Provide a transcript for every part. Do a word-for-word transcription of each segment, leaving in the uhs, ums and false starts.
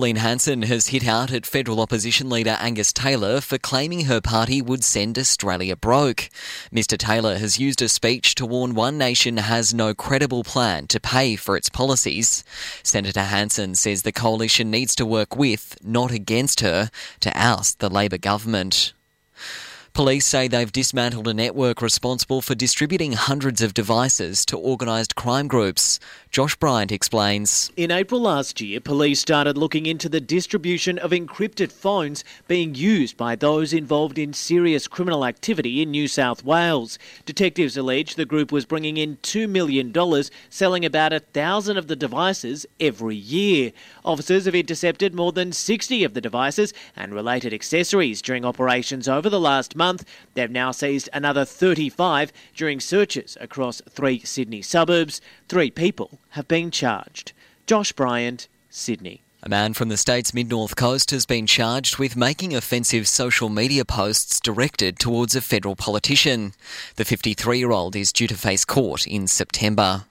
Pauline Hanson has hit out at federal opposition leader Angus Taylor for claiming her party would send Australia broke. Mister Taylor has used a speech to warn one nation has no credible plan to pay for its policies. Senator Hanson says the coalition needs to work with, not against her, to oust the Labor government. Police say they've dismantled a network responsible for distributing hundreds of devices to organised crime groups. Josh Bryant explains. In April last year, police started looking into the distribution of encrypted phones being used by those involved in serious criminal activity in New South Wales. Detectives allege the group was bringing in two million dollars, selling about a thousand of the devices every year. Officers have intercepted more than sixty of the devices and related accessories during operations over the last month. They've now seized another thirty-five during searches across three Sydney suburbs. Three people have been charged. Josh Bryant, Sydney. A man from the state's mid-north coast has been charged with making offensive social media posts directed towards a federal politician. The fifty-three-year-old is due to face court in September.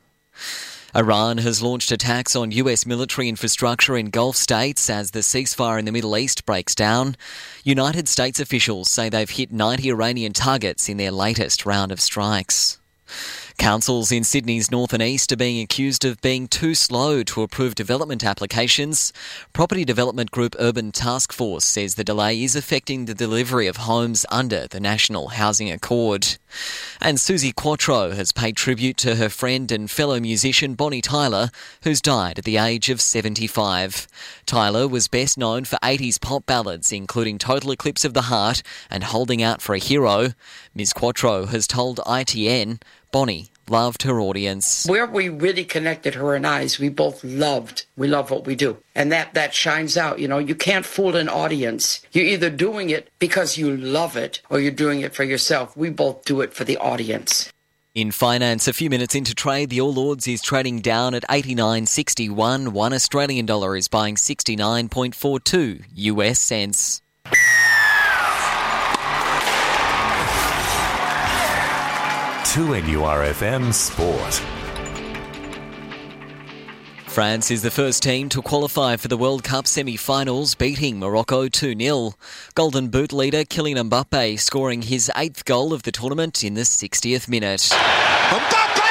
Iran has launched attacks on U S military infrastructure in Gulf states as the ceasefire in the Middle East breaks down. United States officials say they've hit ninety Iranian targets in their latest round of strikes. Councils in Sydney's north and east are being accused of being too slow to approve development applications. Property development group Urban Task Force says the delay is affecting the delivery of homes under the National Housing Accord. And Suzi Quatro has paid tribute to her friend and fellow musician Bonnie Tyler, who's died at the age of seventy-five. Tyler was best known for eighties pop ballads, including Total Eclipse of the Heart and Holding Out for a Hero. Miz Quatro has told I T N Bonnie loved her audience. Where we really connected, her and I, is we both loved, we love what we do. And that, that shines out, you know, you can't fool an audience. You're either doing it because you love it or you're doing it for yourself. We both do it for the audience. In finance, a few minutes into trade, the All Ords is trading down at eighty-nine sixty-one. One Australian dollar is buying sixty-nine point four two U S cents. two N U R F M Sport. France is the first team to qualify for the World Cup semi-finals, beating Morocco two nil. Golden Boot leader Kylian Mbappe scoring his eighth goal of the tournament in the sixtieth minute. Mbappe!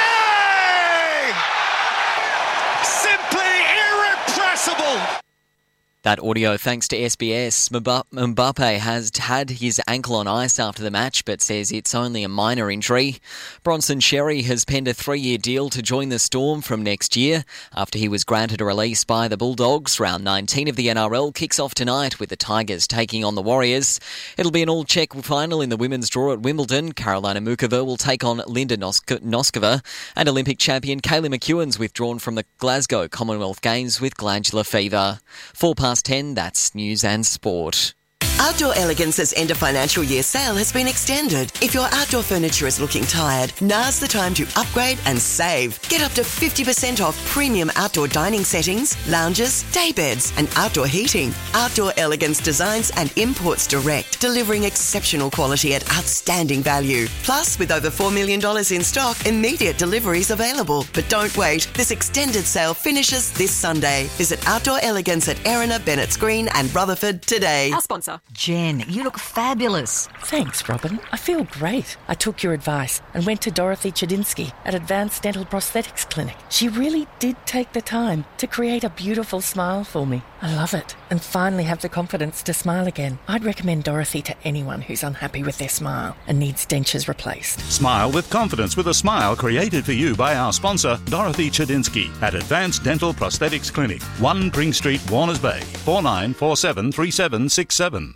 Simply irrepressible! That audio thanks to S B S. Mbappe has had his ankle on ice after the match, but says it's only a minor injury. Bronson Xerri has penned a three-year deal to join the Storm from next year after he was granted a release by the Bulldogs. Round nineteen of the N R L kicks off tonight with the Tigers taking on the Warriors. It'll be an all-Czech final in the women's draw at Wimbledon. Karolina Mukova will take on Linda Nosk- Noskova, and Olympic champion Kaylee McEwen's withdrawn from the Glasgow Commonwealth Games with glandular fever. Four past ten, that's news and sport. Outdoor Elegance's end of financial year sale has been extended. If your outdoor furniture is looking tired, now's the time to upgrade and save. Get up to fifty percent off premium outdoor dining settings, lounges, day beds and outdoor heating. Outdoor Elegance designs and imports direct, delivering exceptional quality at outstanding value. Plus, with over four million dollars in stock, immediate deliveries available. But don't wait, this extended sale finishes this Sunday. Visit Outdoor Elegance at Erina, Bennett's Green and Rutherford today. Our sponsor. Jen, you look fabulous. Thanks, Robin. I feel great. I took your advice and went to Dorothy Chedinsky at Advanced Dental Prosthetics Clinic. She really did take the time to create a beautiful smile for me. I love it. And finally have the confidence to smile again. I'd recommend Dorothy to anyone who's unhappy with their smile and needs dentures replaced. Smile with confidence with a smile created for you by our sponsor, Dorothy Chedinsky at Advanced Dental Prosthetics Clinic, one Pring Street, Warners Bay, four nine four seven three seven six seven.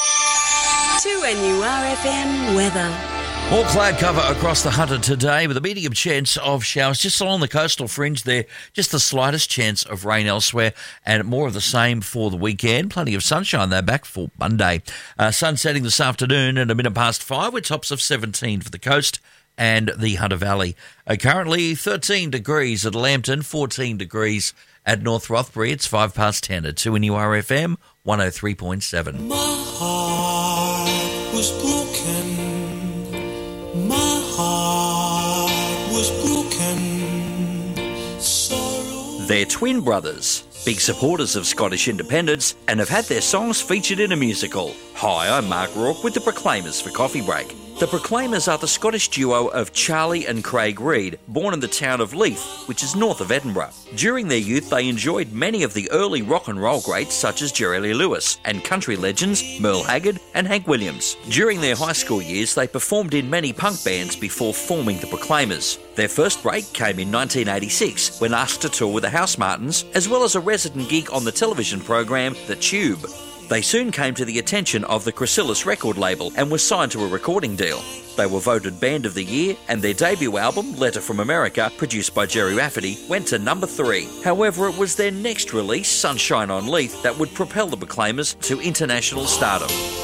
two N U R F M weather. More cloud cover across the Hunter today with a medium chance of showers just along the coastal fringe there. Just the slightest chance of rain elsewhere and more of the same for the weekend. Plenty of sunshine though back for Monday. Uh, sun setting this afternoon at a minute past five with tops of seventeen for the coast and the Hunter Valley. Uh, currently thirteen degrees at Lambton, fourteen degrees at North Rothbury. It's five past ten at two N U R F M one oh three point seven. My heart was broken. My heart was broken. Sorrow. They're twin brothers, big supporters of Scottish independence, and have had their songs featured in a musical. Hi, I'm Mark Rourke with the Proclaimers for Coffee Break. The Proclaimers are the Scottish duo of Charlie and Craig Reid, born in the town of Leith, which is north of Edinburgh. During their youth, they enjoyed many of the early rock and roll greats such as Jerry Lee Lewis and country legends Merle Haggard and Hank Williams. During their high school years, they performed in many punk bands before forming the Proclaimers. Their first break came in nineteen eighty-six when asked to tour with the Housemartins, as well as a resident gig on the television program The Tube. They soon came to the attention of the Chrysalis record label and were signed to a recording deal. They were voted Band of the Year, and their debut album, Letter from America, produced by Jerry Rafferty, went to number three. However, it was their next release, Sunshine on Leith, that would propel the Proclaimers to international stardom.